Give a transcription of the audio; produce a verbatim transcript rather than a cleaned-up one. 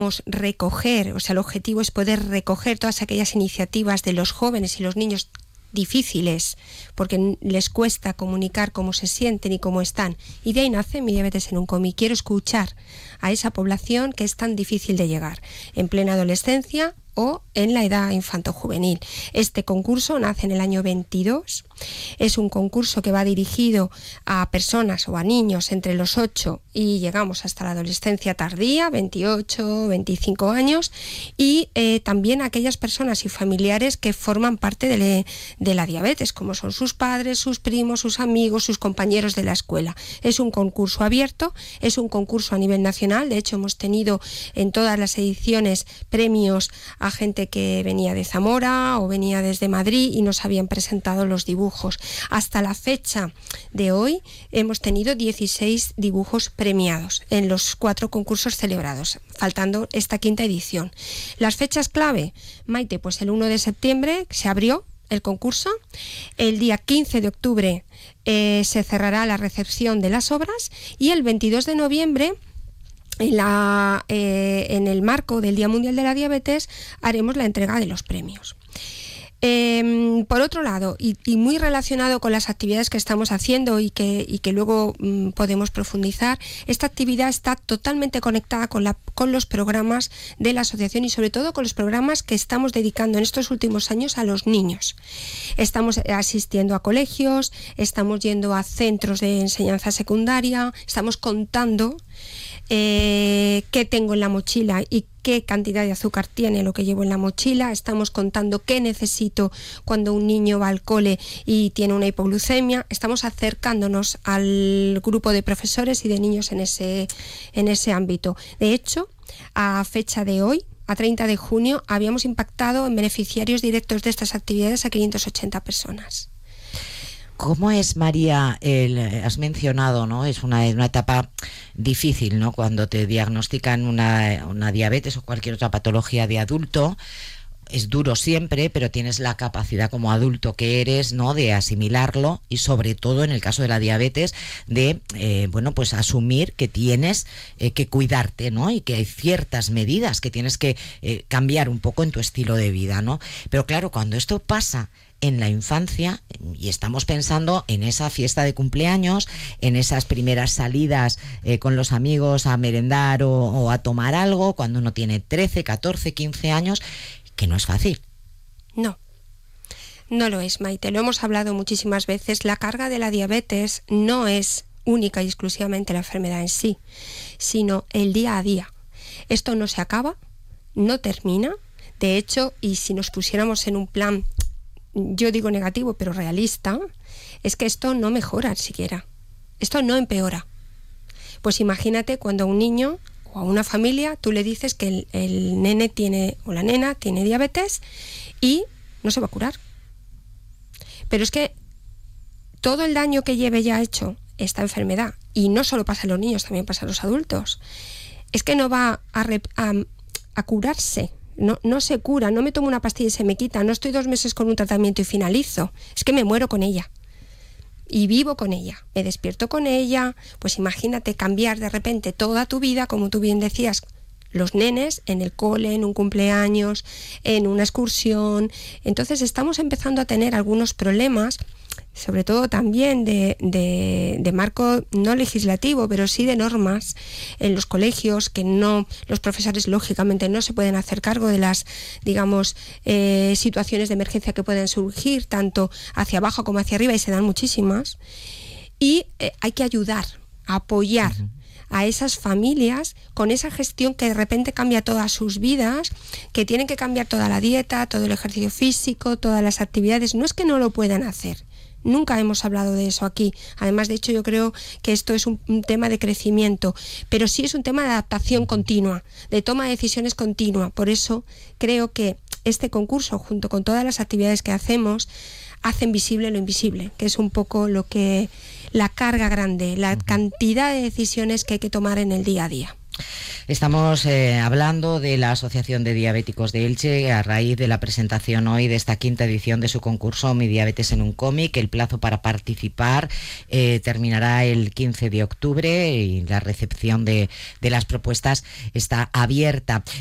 recoger, o sea, el objetivo es poder recoger todas aquellas iniciativas de los jóvenes y los niños difíciles, porque les cuesta comunicar cómo se sienten y cómo están. Y de ahí nace Mi Diabetes en un cómic. Quiero escuchar a esa población que es tan difícil de llegar en plena adolescencia o en la edad infanto-juvenil. Este concurso nace en el año veintidós. Es un concurso que va dirigido a personas o a niños entre los ocho y llegamos hasta la adolescencia tardía, veintiocho, veinticinco años, y eh, también a aquellas personas y familiares que forman parte de, le, de la diabetes, como son sus padres, sus primos, sus amigos, sus compañeros de la escuela. Es un concurso abierto, es un concurso a nivel nacional. De hecho, hemos tenido en todas las ediciones premios a gente que venía de Zamora o venía desde Madrid y nos habían presentado los dibujos. Hasta la fecha de hoy hemos tenido dieciséis dibujos premiados en los cuatro concursos celebrados, faltando esta quinta edición. Las fechas clave, Maite, pues el uno de septiembre se abrió el concurso, el día quince de octubre eh, se cerrará la recepción de las obras y el veintidós de noviembre En, la, eh, en el marco del Día Mundial de la Diabetes haremos la entrega de los premios. Eh, por otro lado, y, y muy relacionado con las actividades que estamos haciendo y que, y que luego mm, podemos profundizar, esta actividad está totalmente conectada con, la, con los programas de la asociación y sobre todo con los programas que estamos dedicando en estos últimos años a los niños. Estamos asistiendo a colegios, estamos yendo a centros de enseñanza secundaria, estamos contando Eh, qué tengo en la mochila y qué cantidad de azúcar tiene lo que llevo en la mochila. Estamos contando qué necesito cuando un niño va al cole y tiene una hipoglucemia. Estamos acercándonos al grupo de profesores y de niños en ese, en ese ámbito. De hecho, a fecha de hoy, a treinta de junio, habíamos impactado en beneficiarios directos de estas actividades a quinientas ochenta personas. ¿Cómo es, María? El, has mencionado, ¿no? Es una, una etapa difícil, ¿no? Cuando te diagnostican una, una diabetes o cualquier otra patología de adulto. Es duro siempre, pero tienes la capacidad como adulto que eres, ¿no?, de asimilarlo y sobre todo en el caso de la diabetes de, eh, bueno, pues asumir que tienes eh, que cuidarte, ¿no? Y que hay ciertas medidas que tienes que eh, cambiar un poco en tu estilo de vida, ¿no? Pero claro, cuando esto pasa en la infancia y estamos pensando en esa fiesta de cumpleaños, en esas primeras salidas eh, con los amigos a merendar o, o a tomar algo, cuando uno tiene trece, catorce, quince años, que no es fácil. No, no lo es, Maite. Lo hemos hablado muchísimas veces. La carga de la diabetes no es única y exclusivamente la enfermedad en sí, sino el día a día. Esto no se acaba, no termina. De hecho, y si nos pusiéramos en un plan, yo digo negativo, pero realista, es que esto no mejora siquiera. Esto no empeora. Pues imagínate cuando a un niño o a una familia tú le dices que el, el nene tiene o la nena tiene diabetes y no se va a curar. Pero es que todo el daño que lleve ya hecho esta enfermedad, y no solo pasa en los niños, también pasa en los adultos, es que no va a, a, a curarse. No, no se cura, no me tomo una pastilla y se me quita, no estoy dos meses con un tratamiento y finalizo, es que me muero con ella y vivo con ella, me despierto con ella. Pues imagínate cambiar de repente toda tu vida, como tú bien decías, los nenes en el cole, en un cumpleaños, en una excursión. Entonces estamos empezando a tener algunos problemas, sobre todo también de, de, de marco no legislativo, pero sí de normas en los colegios, que no, los profesores lógicamente no se pueden hacer cargo de las, digamos, eh, situaciones de emergencia que pueden surgir tanto hacia abajo como hacia arriba, y se dan muchísimas, y eh, hay que ayudar, apoyar uh-huh. a esas familias con esa gestión que de repente cambia todas sus vidas, que tienen que cambiar toda la dieta, todo el ejercicio físico, todas las actividades. No es que no lo puedan hacer. Nunca hemos hablado de eso aquí. Además, de hecho, yo creo que esto es un, un tema de crecimiento, pero sí es un tema de adaptación continua, de toma de decisiones continua. Por eso creo que este concurso, junto con todas las actividades que hacemos, hacen visible lo invisible, que es un poco lo que la carga grande, la cantidad de decisiones que hay que tomar en el día a día. Estamos eh, hablando de la Asociación de Diabéticos de Elche a raíz de la presentación hoy de esta quinta edición de su concurso Mi Diabetes en un cómic. El plazo para participar eh, terminará el quince de octubre y la recepción de, de las propuestas está abierta.